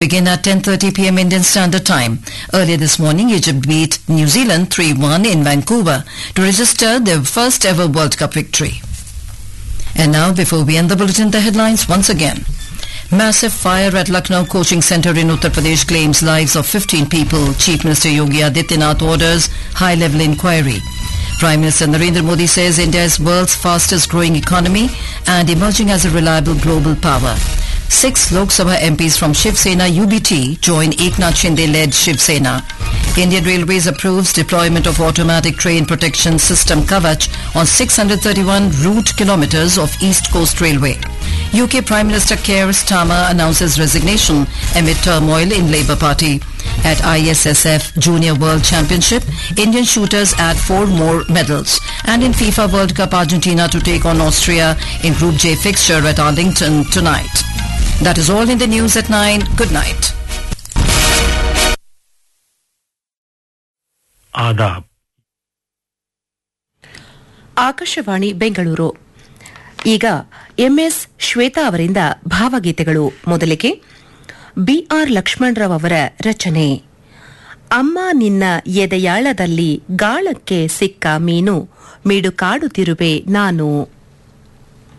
begin at 10:30 p.m. Indian Standard Time. Earlier this morning, Egypt beat New Zealand 3-1 in Vancouver to register their first ever World Cup victory. And now, before we end the bulletin, the headlines once again. Massive fire at Lucknow coaching centre in Uttar Pradesh claims lives of 15 people. Chief Minister Yogi Adityanath orders high-level inquiry. Prime Minister Narendra Modi says India is world's fastest growing economy and emerging as a reliable global power. 6 Lok Sabha MPs from Shiv Sena UBT join Eknath Shinde-led Shiv Sena. Indian Railways approves deployment of automatic train protection system Kavach on 631 route kilometres of East Coast Railway. UK Prime Minister Keir Starmer announces resignation amid turmoil in Labour Party. At ISSF Junior World Championship, Indian shooters add 4 more medals. And in FIFA World Cup, Argentina to take on Austria in Group J fixture at Arlington tonight. That is all in the news at 9. Good night. ಆದಾಬ್. Akashvani Bengaluru. ಈಗ MS Shweta ಅವರಿಂದ ಭಾವಗೀತೆಗಳು. ಮೊದಲಿಗೆ B R Lakshmanrao ಅವರ ರಚನೆ. ಅಮ್ಮ ನಿನ್ನ ಎದೆಯಾಳದಲ್ಲಿ ಗಾಳಕ್ಕೆ ಸಿಕ್ಕ ಮೀನು ಮಿಡುಕಾಡುತ್ತಿರುವೆ ನಾನು.